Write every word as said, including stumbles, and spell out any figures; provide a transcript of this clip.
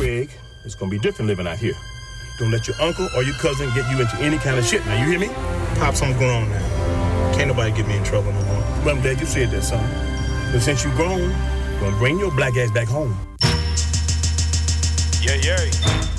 Craig, it's gonna be different living out here. Don't let your uncle or your cousin get you into any kind of shit. Now, you hear me? Pops, I'm grown now. Can't nobody get me in trouble no more. Well, I'm glad you said that, son. But since you grown, you're gonna bring your black ass back home. Yeah, yeah.